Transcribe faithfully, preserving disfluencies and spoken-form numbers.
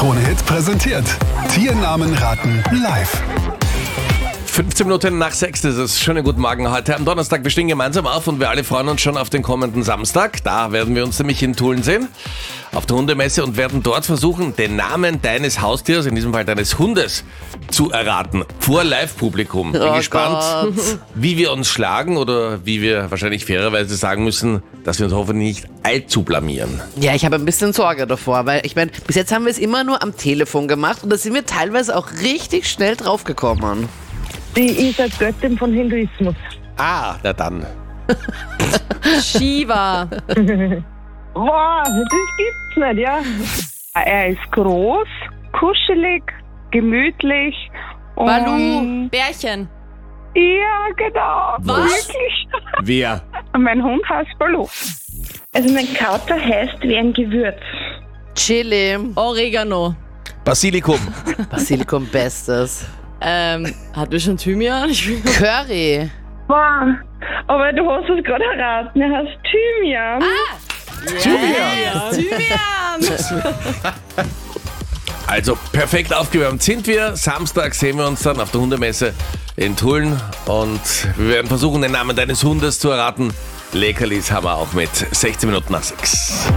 Krone-Hit präsentiert. Tiernamen raten live. fünfzehn Minuten nach sechs ist es. Schönen guten Morgen heute am Donnerstag. Wir stehen gemeinsam auf und wir alle freuen uns schon auf den kommenden Samstag. Da werden wir uns nämlich in Tulln sehen, auf der Hundemesse, und werden dort versuchen, den Namen deines Haustiers, in diesem Fall deines Hundes, zu erraten. Vor Live-Publikum. Bin Oh gespannt, Gott. wie wir uns schlagen oder wie wir wahrscheinlich fairerweise sagen müssen, dass wir uns hoffentlich nicht allzu blamieren. Ja, ich habe ein bisschen Sorge davor, weil ich meine, bis jetzt haben wir es immer nur am Telefon gemacht und da sind wir teilweise auch richtig schnell draufgekommen. Die ist eine Göttin von Hinduismus. Ah, na dann. Shiva. Wow, das gibt's nicht, ja. Er ist groß, kuschelig, gemütlich und... Balu. Bärchen. Ja, genau. Was? Wirklich. Wer? Mein Hund heißt Balu. Also mein Kater heißt wie ein Gewürz. Chili, Oregano. Basilikum. Basilikum Bestes. Ähm, hatten wir schon Thymian? Ich will- Curry. Wow. Aber du hast es gerade erraten. Er heißt Thymian. Thymian. Also perfekt aufgewärmt sind wir. Samstag sehen wir uns dann auf der Hundemesse in Tulln und wir werden versuchen, den Namen deines Hundes zu erraten. Leckerlis haben wir auch mit sechzehn Minuten nach sechs.